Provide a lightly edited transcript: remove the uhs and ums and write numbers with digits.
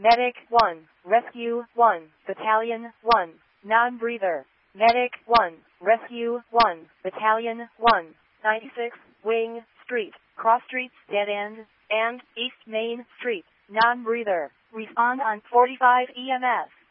Medic 1, Rescue 1, Battalion 1, non-breather. Medic 1, Rescue 1, Battalion 1, 96, Wing Street, Cross Streets Dead End, and East Main Street, non-breather. Respond on 45 EMS.